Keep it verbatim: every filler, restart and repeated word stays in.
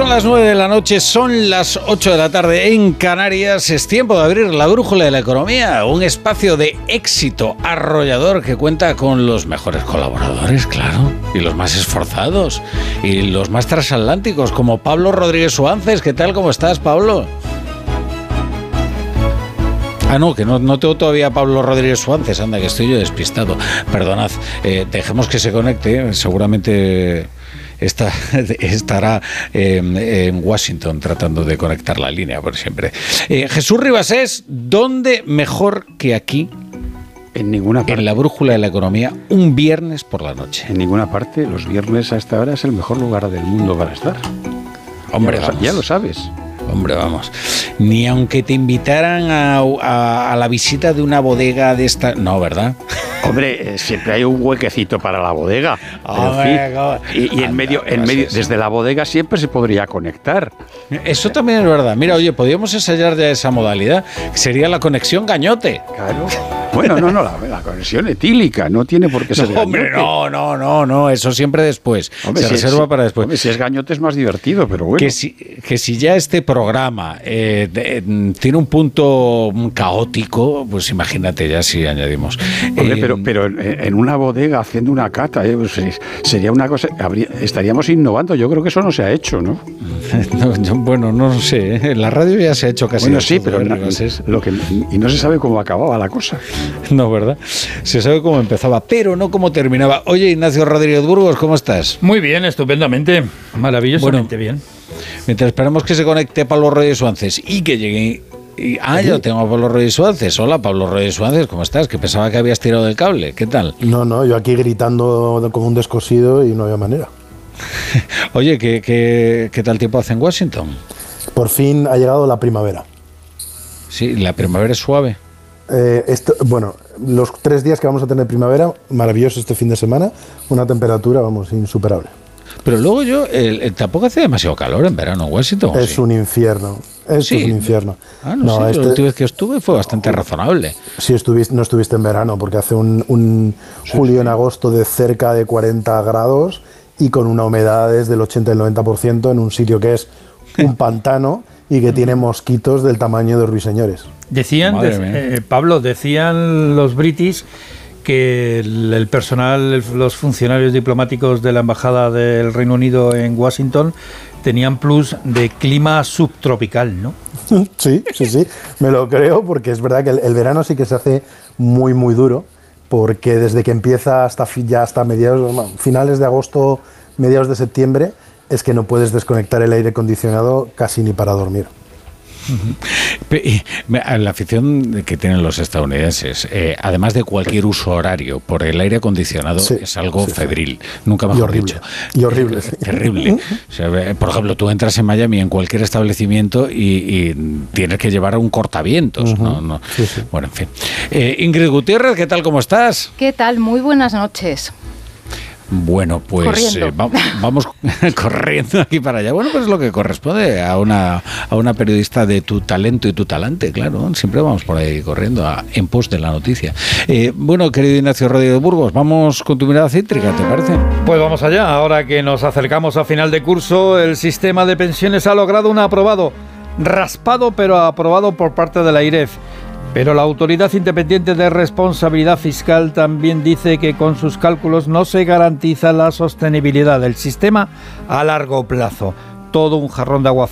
Son las nueve de la noche, son las ocho de la tarde en Canarias. Es tiempo de abrir la brújula de la economía, un espacio de éxito arrollador que cuenta con los mejores colaboradores, claro, y los más esforzados, y los más transatlánticos, como Pablo Rodríguez Suances. ¿Qué tal? ¿Cómo estás, Pablo? Ah, no, que no, no tengo todavía a Pablo Rodríguez Suances, anda, que estoy yo despistado. Perdonad, eh, dejemos que se conecte, seguramente... Está, estará eh, en Washington tratando de conectar la línea por siempre. Eh, Jesús Ribasés, ¿dónde mejor que aquí? En ninguna parte. En la brújula de la economía, un viernes por la noche. En ninguna parte. Los viernes a esta hora es el mejor lugar del mundo para estar. Hombre, ya, lo, ya lo sabes. Hombre, vamos. Ni aunque te invitaran a, a, a la visita de una bodega de esta... No, ¿verdad? Hombre, siempre hay un huequecito para la bodega. Hombre, fin, y, y en medio, en medio, desde la bodega siempre se podría conectar. Eso también es verdad. Mira, oye, podríamos ensayar ya esa modalidad. Sería la conexión gañote. Claro. Bueno, no, no, la, la conexión etílica. No tiene por qué ser no, gañote. Hombre, no, no, no, no. Eso siempre después. Hombre, se si reserva es, para después. Hombre, si es gañote es más divertido, pero bueno. Que si, que si ya este programa eh, de, tiene un punto caótico, pues imagínate ya si añadimos. Hombre, eh, pero, pero en una bodega haciendo una cata, eh, pues sería una cosa... Habría, estaríamos innovando. Yo creo que eso no se ha hecho, ¿no? no yo, bueno, no sé. En la radio ya se ha hecho casi. Bueno, sí, todo, pero ¿eh? na, lo que, y no se sabe cómo acababa la cosa. No, ¿verdad? Se sabe cómo empezaba, pero no cómo terminaba. Oye, Ignacio Rodríguez Burgos, ¿cómo estás? Muy bien, estupendamente, maravillosamente bueno, bien. Mientras esperamos que se conecte Pablo Rodríguez Suances y que llegue... Y, ah, yo tengo a Pablo Rodríguez Suances. Hola, Pablo Rodríguez Suances, ¿cómo estás? Que pensaba que habías tirado del cable. ¿Qué tal? No, no, yo aquí gritando como un descosido y no había manera. Oye, ¿qué, qué, ¿qué tal tiempo hace en Washington? Por fin ha llegado la primavera. Sí, la primavera es suave. Eh, esto, bueno, los tres días que vamos a tener primavera, maravilloso este fin de semana, una temperatura, vamos, insuperable. Pero luego yo, el, el, tampoco hace demasiado calor en verano en Washington. Es ¿sí? un infierno, es sí. un infierno. Ah, no, no sé, este, la última vez que estuve fue bastante uh, razonable. Sí, estuviste, no estuviste en verano, porque hace un, un sí, julio sí. en agosto de cerca de cuarenta grados y con una humedad desde el ochenta y el noventa por ciento en un sitio que es un pantano y que tiene mosquitos del tamaño de ruiseñores. Decían, de, eh, Pablo, decían los british que el, el personal, el, los funcionarios diplomáticos de la Embajada del Reino Unido en Washington tenían plus de clima subtropical, ¿no? Sí, sí, sí, me lo creo, porque es verdad que el, el verano sí que se hace muy, muy duro, porque desde que empieza hasta ya hasta mediados, no, finales de agosto, mediados de septiembre, es que no puedes desconectar el aire acondicionado casi ni para dormir. La afición que tienen los estadounidenses, eh, además de cualquier uso horario por el aire acondicionado, sí, es algo sí, febril, sí. nunca mejor y horrible, dicho. Y horrible. Sí. Terrible. O sea, por ejemplo, tú entras en Miami en cualquier establecimiento y, y tienes que llevar un cortavientos. Uh-huh. ¿no? No. Sí, sí. Bueno, en fin. Eh, Ingrid Gutiérrez, ¿qué tal? ¿Cómo estás? ¿Qué tal? Muy buenas noches. Bueno, pues eh, va, vamos corriendo aquí para allá. Bueno, pues es lo que corresponde a una, a una periodista de tu talento y tu talante, claro. Siempre vamos por ahí corriendo a, en pos de la noticia. Eh, bueno, querido Ignacio Rodríguez Burgos, vamos con tu mirada cítrica, ¿te parece? Pues vamos allá. Ahora que nos acercamos a final de curso, el sistema de pensiones ha logrado un aprobado, raspado pero aprobado por parte de la AIREF. Pero la Autoridad Independiente de Responsabilidad Fiscal también dice que con sus cálculos no se garantiza la sostenibilidad del sistema a largo plazo. Todo un jarrón de agua